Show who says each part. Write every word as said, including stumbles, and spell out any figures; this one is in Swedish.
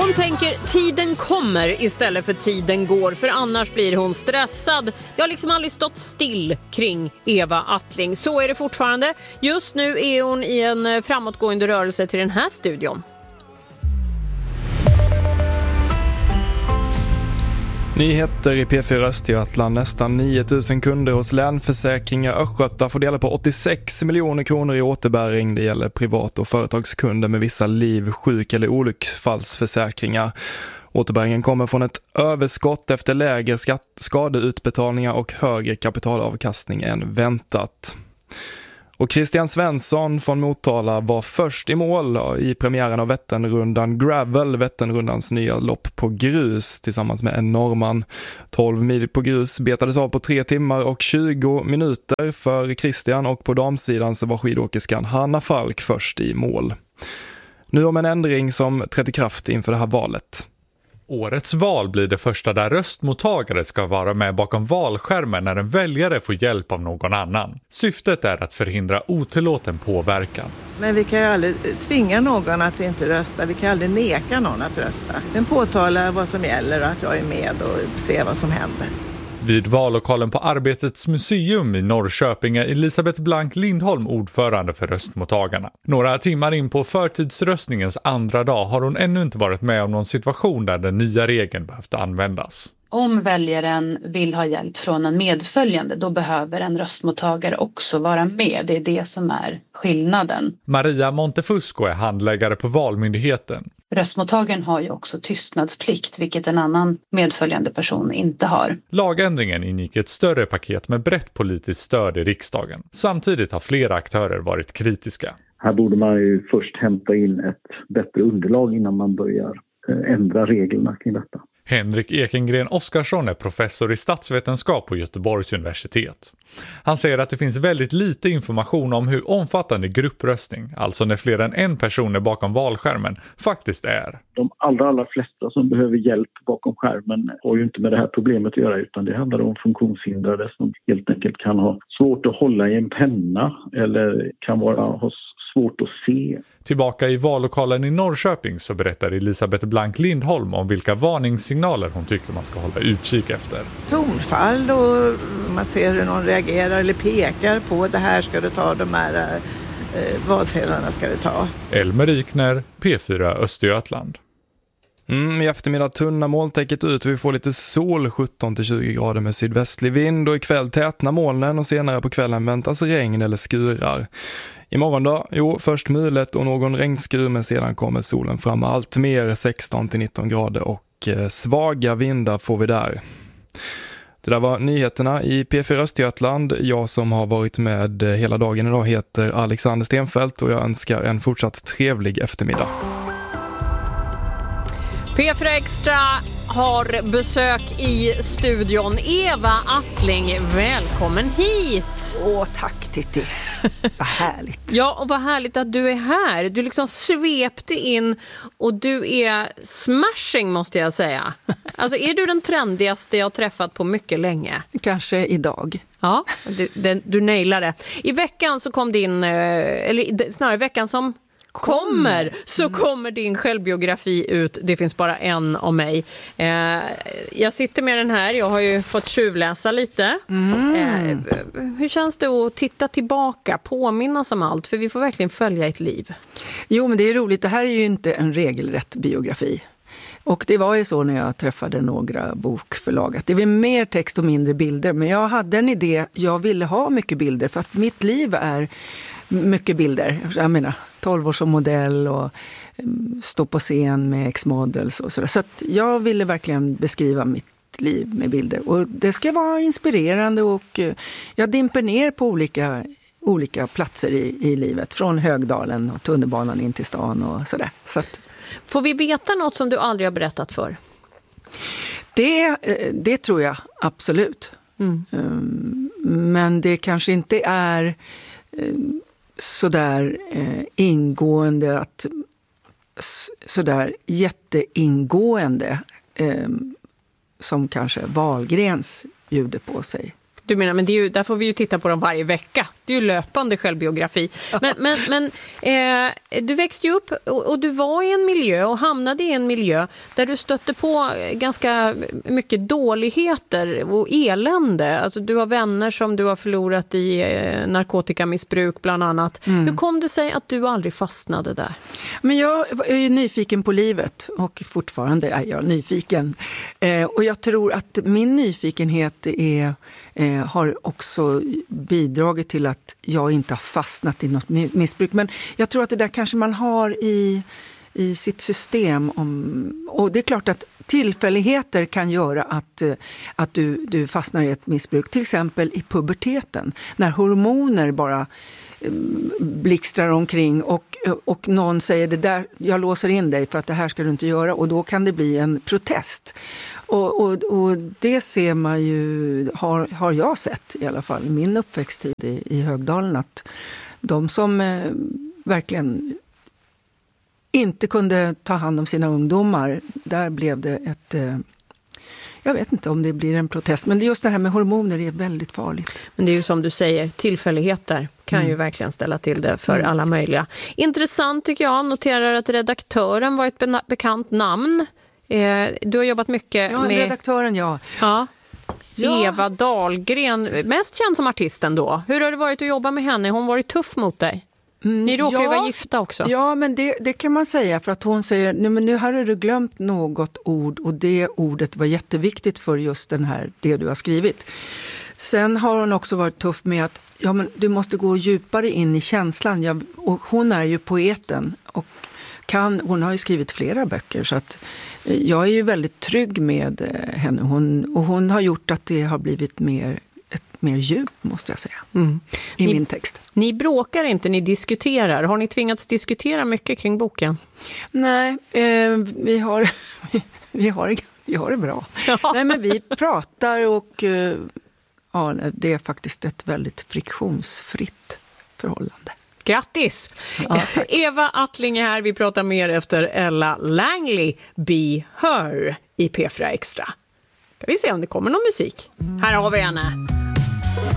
Speaker 1: Hon tänker tiden kommer istället för tiden går, för annars blir hon stressad. Det har liksom aldrig stått still kring Eva Attling. Så är det fortfarande. Just nu är hon i en framåtgående rörelse till den här studion.
Speaker 2: Nyheter i P fyra Östergötland. Nästan nio tusen kunder hos Länsförsäkringar Östgöta får dela på åttiosex miljoner kronor i återbäring. Det gäller privat- och företagskunder med vissa liv-, sjuk- eller olycksfallsförsäkringar. Återbäringen kommer från ett överskott efter lägre skatt- skadeutbetalningar och högre kapitalavkastning än väntat. Och Christian Svensson från Motala var först i mål i premiären av Vätternrundan Gravel, Vätternrundans nya lopp på grus tillsammans med en norrman. tolv mil på grus betades av på tre timmar och tjugo minuter för Christian, och på damsidan så var skidåkerskan Hanna Falk först i mål. Nu om en ändring som trätt i kraft inför det här valet.
Speaker 3: Årets val blir det första där röstmottagare ska vara med bakom valskärmen när en väljare får hjälp av någon annan. Syftet är att förhindra otillåten påverkan.
Speaker 4: Men vi kan ju aldrig tvinga någon att inte rösta. Vi kan aldrig neka någon att rösta. Men påtala vad som gäller och att jag är med och ser vad som händer.
Speaker 3: Vid vallokalen på Arbetets museum i Norrköping är Elisabeth Blank Lindholm ordförande för röstmottagarna. Några timmar in på förtidsröstningens andra dag har hon ännu inte varit med om någon situation där den nya regeln behövt användas.
Speaker 5: Om väljaren vill ha hjälp från en medföljande, då behöver en röstmottagare också vara med. Det är det som är skillnaden.
Speaker 3: Maria Montefusco är handläggare på Valmyndigheten.
Speaker 5: Röstmottagaren har ju också tystnadsplikt, vilket en annan medföljande person inte har.
Speaker 3: Lagändringen ingick ett större paket med brett politiskt stöd i riksdagen. Samtidigt har flera aktörer varit kritiska.
Speaker 6: Här borde man ju först hämta in ett bättre underlag innan man börjar ändra reglerna kring detta.
Speaker 3: Henrik Ekengren Oskarsson är professor i statsvetenskap på Göteborgs universitet. Han säger att det finns väldigt lite information om hur omfattande gruppröstning, alltså när fler än en person är bakom valskärmen, faktiskt är.
Speaker 6: De allra, allra flesta som behöver hjälp bakom skärmen har ju inte med det här problemet att göra, utan det handlar om funktionshindrade som helt enkelt kan ha svårt att hålla i en penna eller kan vara ha svårt att se.
Speaker 3: Tillbaka i vallokalen i Norrköping så berättar Elisabeth Blank Lindholm om vilka varningssignaler hon tycker man ska hålla utkik efter.
Speaker 4: Tonfall, och man ser hur någon reagerar eller pekar på det här ska du ta, de här eh, valsedlarna ska du ta.
Speaker 3: Elmer Ikner, P fyra Östergötland.
Speaker 2: Mm, I eftermiddag tunna molntäcket ut och vi får lite sol, sjutton till tjugo grader med sydvästlig vind, och ikväll tätna molnen och senare på kvällen väntas regn eller skurar. Imorgon då? Jo, först mulet och någon regnskur, men sedan kommer solen fram allt mer, sexton till nitton grader, och eh, svaga vindar får vi där. Det där var nyheterna i P fyra Östergötland. Jag som har varit med hela dagen idag heter Alexander Stenfeldt och jag önskar en fortsatt trevlig eftermiddag.
Speaker 1: P fyra Extra har besök i studion. Eva Attling, välkommen hit.
Speaker 7: Åh, tack Titti. Vad härligt.
Speaker 1: Ja, och vad härligt att du är här. Du liksom svepte in och du är smashing, måste jag säga. Alltså, är du den trendigaste jag har träffat på mycket länge?
Speaker 7: Kanske idag.
Speaker 1: Ja, du, den, du nailar det. I veckan så kom din, eller snarare veckan som kommer, så kommer din självbiografi ut. Det finns bara en om mig. Eh, jag sitter med den här. Jag har ju fått tjuvläsa lite. Mm. Eh, hur känns det att titta tillbaka, påminnas om allt? För vi får verkligen följa ett liv.
Speaker 7: Jo, men det är roligt. Det här är ju inte en regelrätt biografi. Och det var ju så när jag träffade några bokförlag att det var mer text och mindre bilder. Men jag hade en idé. Jag ville ha mycket bilder för att mitt liv är mycket bilder. Jag menar, tolv år som modell och stå på scen med X-models och sådär. Så att jag ville verkligen beskriva mitt liv med bilder. Och det ska vara inspirerande, och jag dimper ner på olika, olika platser i, i livet. Från Högdalen och tunnelbanan in till stan och sådär. Så att,
Speaker 1: får vi veta något som du aldrig har berättat för?
Speaker 7: Det, det tror jag absolut. Mm. Men det kanske inte är sådär eh, ingående att sådär jätteingående eh, som kanske Wahlgrens bjuder på sig.
Speaker 1: Du menar, men det är ju, där får vi ju titta på dem varje vecka. Det är ju löpande självbiografi. Men, men, men eh, du växte ju upp och, och du var i en miljö och hamnade i en miljö där du stötte på ganska mycket dåligheter och elände. Alltså du har vänner som du har förlorat i eh, narkotikamissbruk bland annat. Mm. Hur kom det sig att du aldrig fastnade där?
Speaker 7: Men jag är ju nyfiken på livet och fortfarande är jag nyfiken. Eh, och jag tror att min nyfikenhet är Eh, har också bidragit till att jag inte har fastnat i något missbruk. Men jag tror att det där kanske man har i, i sitt system. Om, och det är klart att tillfälligheter kan göra att, att du, du fastnar i ett missbruk. Till exempel i puberteten, när hormoner bara blixtrar omkring och, och någon säger det där, jag låser in dig för att det här ska du inte göra, och då kan det bli en protest. Och, och, och det ser man ju, har, har jag sett i alla fall i min uppväxttid i, i Högdalen, att de som eh, verkligen inte kunde ta hand om sina ungdomar, där blev det ett, eh, jag vet inte om det blir en protest, men just det här med hormoner är väldigt farligt.
Speaker 1: Men det är ju som du säger, tillfälligheter kan mm. ju verkligen ställa till det för mm. alla möjliga. Intressant tycker jag, noterar att redaktören var ett be- bekant namn. Eh, du har jobbat mycket
Speaker 7: ja,
Speaker 1: med...
Speaker 7: redaktören, ja.
Speaker 1: ja.
Speaker 7: Ja.
Speaker 1: Eva Dahlgren, mest känd som artisten då. Hur har det varit att jobba med henne? Hon varit tuff mot dig. Ni råkar
Speaker 7: ja,
Speaker 1: ju vara gifta också.
Speaker 7: Ja, men det, det kan man säga, för att hon säger, nej men nu har du glömt något ord, och det ordet var jätteviktigt för just den här, det du har skrivit. Sen har hon också varit tuff med att ja, men du måste gå djupare in i känslan. Jag, och hon är ju poeten och kan, hon har ju skrivit flera böcker, så att jag är ju väldigt trygg med henne. Hon, och hon har gjort att det har blivit mer, ett mer djup, måste jag säga, mm. i
Speaker 1: ni,
Speaker 7: min text.
Speaker 1: Ni bråkar inte, ni diskuterar. Har ni tvingats diskutera mycket kring boken?
Speaker 7: Nej, eh, vi, har, vi, har, vi har det bra. Ja. Nej, men vi pratar och eh, ja, det är faktiskt ett väldigt friktionsfritt förhållande.
Speaker 1: Grattis! Ja, Eva Attling är här. Vi pratar mer efter Ella Langley, Be Her, i P fyra Extra. Ska vi se om det kommer någon musik. Mm. Här har vi henne.